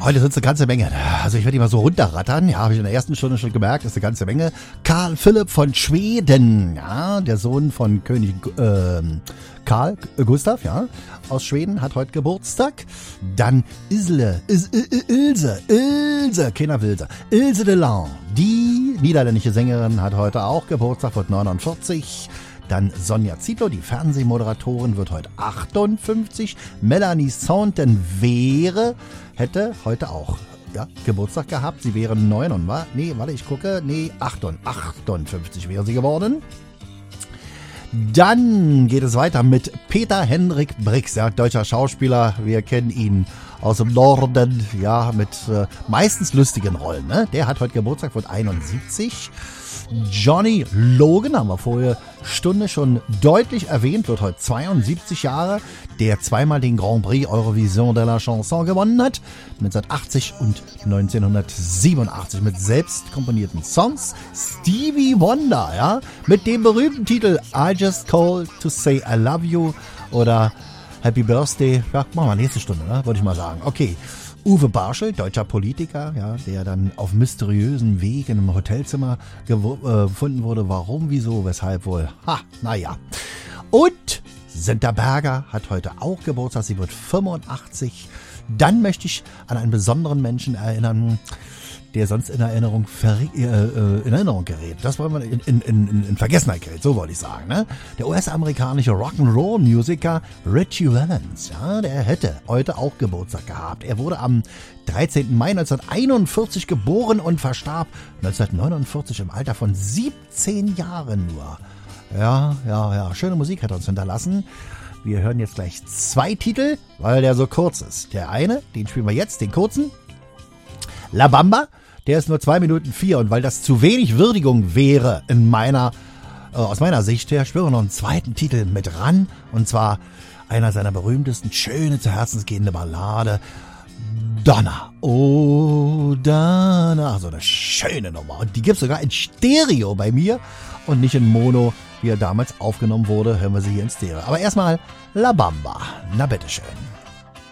Heute sind es eine ganze Menge. Also ich werde die mal so runterrattern. Ja, habe ich in der ersten Stunde schon gemerkt, ist eine ganze Menge. Karl Philipp von Schweden, ja, der Sohn von König Karl Gustav, ja, aus Schweden, hat heute Geburtstag. Dann Ilse, keiner Wilse. Ilse de Lange, die niederländische Sängerin, hat heute auch Geburtstag, wird 49. Dann Sonja Zietlow, die Fernsehmoderatorin, wird heute 58. Melanie Sonten-Wehre hätte heute auch Geburtstag gehabt. Sie wäre 58 wäre sie geworden. Dann geht es weiter mit Peter Hendrik Brix, ja, deutscher Schauspieler. Wir kennen ihn aus dem Norden, ja, mit meistens lustigen Rollen. Ne? Der hat heute Geburtstag, wird 71. Johnny Logan, haben wir vorige Stunde schon deutlich erwähnt, wird heute 72 Jahre, der zweimal den Grand Prix Eurovision de la Chanson gewonnen hat, 1980 und 1987 mit selbst komponierten Songs. Stevie Wonder, ja, mit dem berühmten Titel I Just Called to Say I Love You oder Happy Birthday, ja, machen wir nächste Stunde, ne? Würde ich mal sagen. Okay. Uwe Barschel, deutscher Politiker, ja, der dann auf mysteriösen Weg in einem Hotelzimmer gefunden wurde. Warum, wieso, weshalb wohl? Naja. Und Senta Berger hat heute auch Geburtstag, sie wird 85. Dann möchte ich an einen besonderen Menschen erinnern, der sonst in Erinnerung gerät. Das wollen wir in Vergessenheit gerät, so wollte ich sagen. Ne? Der US-amerikanische Rock'n'Roll-Musiker Richie Valens, ja, der hätte heute auch Geburtstag gehabt. Er wurde am 13. Mai 1941 geboren und verstarb 1949 im Alter von 17 Jahren nur. Ja, schöne Musik hat er uns hinterlassen. Wir hören jetzt gleich 2 Titel, weil der so kurz ist. Der eine, den spielen wir jetzt, den kurzen. La Bamba, der ist nur 2 Minuten 4 und weil das zu wenig Würdigung wäre aus meiner Sicht her, spielen wir noch einen zweiten Titel mit ran und zwar einer seiner berühmtesten, schöne, zu Herzen gehende Ballade, Donna. Oh, Donna. So eine schöne Nummer und die gibt's sogar in Stereo bei mir und nicht in Mono, wie er damals aufgenommen wurde, hören wir sie hier in Stereo. Aber erstmal La Bamba. Na bitteschön.